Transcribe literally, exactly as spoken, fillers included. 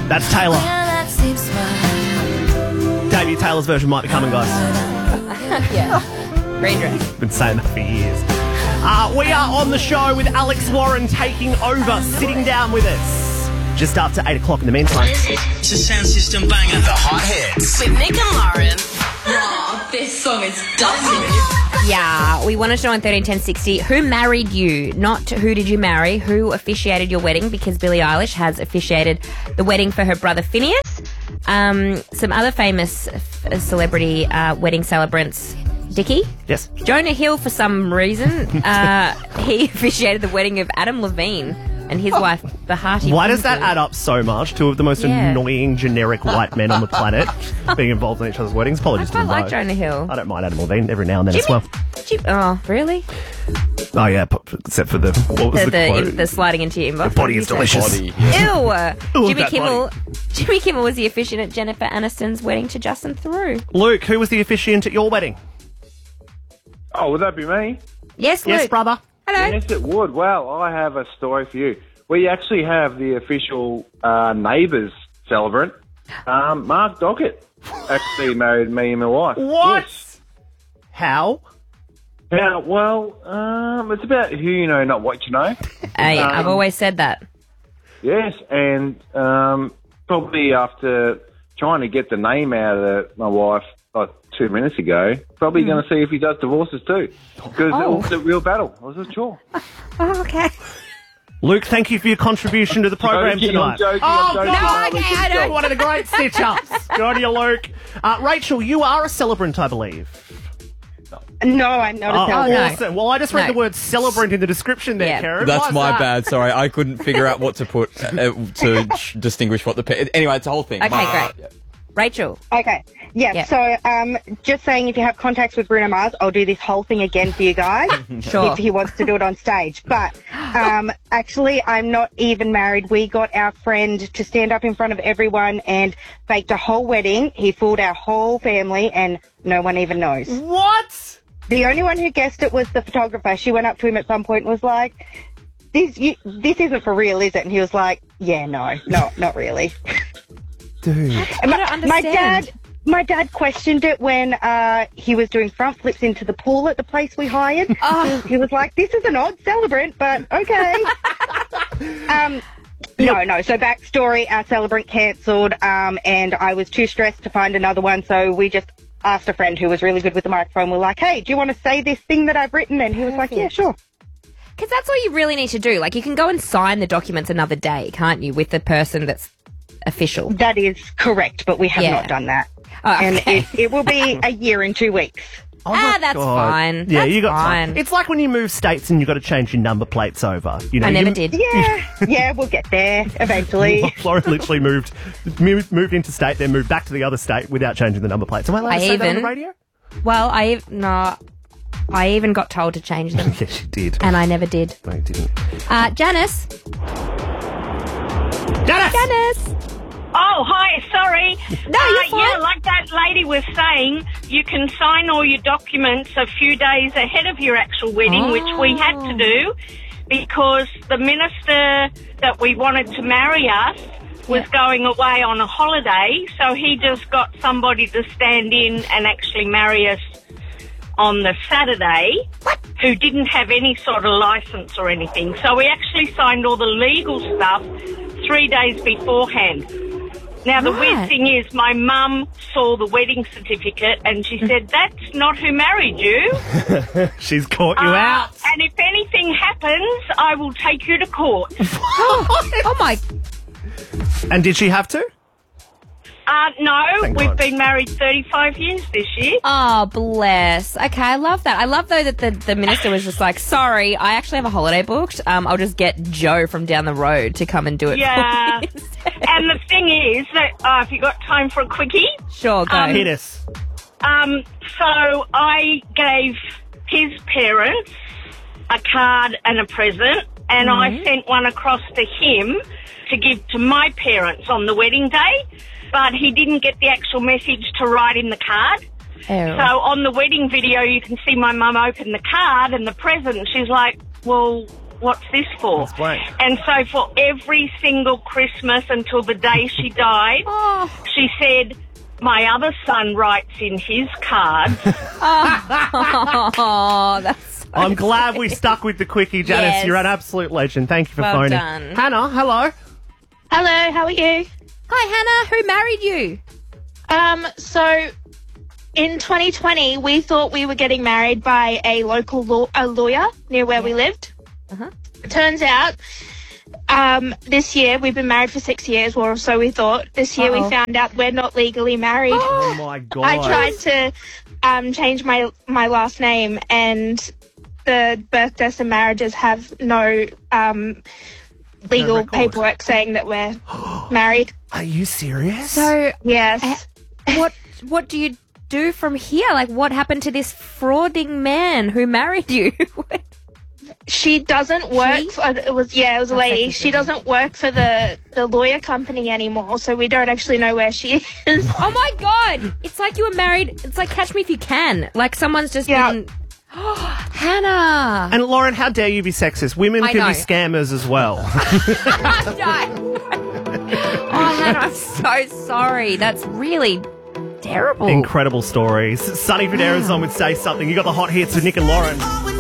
That's Taylor. Davey Taylor's version might be coming, guys. Yeah. Green dress. Been saying that for years. Uh, we are on the show with Alex Warren taking over, sitting down with us just after eight o'clock in the meantime. It's a sound system banger. The hot hits. With Nick and Lauren. Wow, this song is dusty. Yeah, we wanted to know on thirteen ten sixty who married you, not who did you marry, who officiated your wedding, because Billie Eilish has officiated the wedding for her brother Phineas. Um, some other famous f- celebrity uh, wedding celebrants. Dickie? Yes. Jonah Hill, for some reason, uh, he officiated the wedding of Adam Levine and his wife, Bahati. Why does that add up so much? Two of the most Yeah. annoying, generic white men on the planet being involved in each other's weddings. Apologies I to quite them like both. Jonah Hill. I don't mind Adam Levine every now and then as well. Jimmy, oh, really? Oh, yeah, p- except for the... What was The, the, the, quote? the sliding into your inbox. The body is delicious. Ew. Ooh, Jimmy that Kimmel. body. Jimmy Kimmel was the officiant at Jennifer Aniston's wedding to Justin Theroux. Luke, who was the officiant at your wedding? Oh, would that be me? Yes, Luke. Yes, brother. Hello. Yes, it would. Well, I have a story for you. We actually have the official uh, neighbours celebrant. Um, Mark Dockett actually married me and my wife. What? Yes. How? Yeah, well, um, it's about who you know, not what you know. Hey, I've Um, always said that. Yes, and um, probably after trying to get the name out of my wife like two minutes ago, probably going to see if he does divorces too. Because Oh. it was a real battle. It was a chore. Oh, okay. Luke, thank you for your contribution to the program Joking, I'm tonight. joking, oh, I'm joking. God. No, okay, I don't- One of the great stitch-ups. Good on you, Luke. Uh, Rachel, you are a celebrant, I believe. No, I'm not Oh, a celebrant. awesome. Well, I just read No. the word celebrant in the description there, Yeah. Karen. That's Why's my that? bad. Sorry, I couldn't figure out what to put uh, to sh- distinguish what the... Pe- anyway, it's a whole thing. Okay, Ma- great. Rachel. Okay. Yeah, Yeah. so um, just saying if you have contacts with Bruno Mars, I'll do this whole thing again for you guys. Sure. If he wants to do it on stage. But um, actually, I'm not even married. We got our friend to stand up in front of everyone and faked a whole wedding. He fooled our whole family and no one even knows. What? The only one who guessed it was the photographer. She went up to him at some point and was like, this, you, this isn't for real, is it? And he was like, yeah, no, no, not really. Dude. And my, I don't my understand. dad, my dad questioned it when uh, he was doing front flips into the pool at the place we hired. Oh. He, he was like, "This is an odd celebrant, but okay." um, no, no. So backstory: our celebrant cancelled, um, and I was too stressed to find another one. So we just asked a friend who was really good with the microphone. We're like, "Hey, do you want to say this thing that I've written?" And he was like, "Yeah, sure." Because that's all you really need to do. Like, you can go and sign the documents another day, can't you, with the person that's official? That is correct, but we have Yeah. not done that. Oh, And okay. it, it will be a year and two weeks. Oh Ah, my that's God. fine. Yeah, That's you got fine. time. It's like when you move states and you've got to change your number plates over. You know, I never you, did. Yeah, yeah, we'll get there eventually. Lauren literally moved, moved, moved interstate, then moved back to the other state without changing the number plates. Am I allowed I to say that on even- the radio? Well, I ev- no, I even got told to change them, Yes, you did. and I never did. No, you didn't. Uh, Janice. Janice! Janice. Oh, hi, sorry. No, uh, you're fine. Yeah, like that lady was saying, you can sign all your documents a few days ahead of your actual wedding, Oh. which we had to do because the minister that we wanted to marry us was Yeah. going away on a holiday, so he just got somebody to stand in and actually marry us on the Saturday, who didn't have any sort of license or anything. So we actually signed all the legal stuff three days beforehand. Now, the Right. weird thing is my mum saw the wedding certificate and she said, that's not who married you. She's caught you Uh, out. And if anything happens, I will take you to court. Oh my. And did she have to? Uh, no, Thank we've God. been married thirty-five years this year. Oh, bless. Okay, I love that. I love, though, that the, the minister was just like, sorry, I actually have a holiday booked. Um, I'll just get Joe from down the road to come and do it Yeah. for me instead." And the thing is that, uh, if you got time for a quickie, Sure, go. Um, Hit us. Um, so I gave his parents a card and a present, and I sent one across to him to give to my parents on the wedding day, but he didn't get the actual message to write in the card. Ew. So on the wedding video, you can see my mum open the card and the present, and she's like, well, what's this for? That's blank. And so for every single Christmas until the day she died, Oh. she said, my other son writes in his cards. Oh, that's so I'm glad we stuck with the quickie, Janice. Yes. You're an absolute legend. Thank you for Well phoning. done. Hannah, hello. Hello, how are you? Hi, Hannah. Who married you? Um, so in twenty twenty, we thought we were getting married by a local law- a lawyer near where we lived. Uh-huh. Turns out, um, this year we've been married for six years, or so we thought. This year Uh-oh. we found out we're not legally married. Oh, my God. I tried to um, change my my last name, and the birth, deaths, and marriages have no um, legal record. paperwork saying that we're married. Are you serious? So, Yes. what what do you do from here? Like, what happened to this frauding man who married you? She doesn't work. She? For, it was yeah, it was a That's lady. like- She doesn't work for the the lawyer company anymore, so we don't actually know where she is. Oh my God! It's like you were married. It's like Catch Me If You Can. Like someone's just Yeah. been. Hannah. And Lauren, how dare you be sexist? Women I can know. be scammers as well. Oh, Hannah, I'm so sorry. That's really terrible. Incredible stories. Sunny Federa's on with Say Something. You got the hot hits with Nick and Lauren.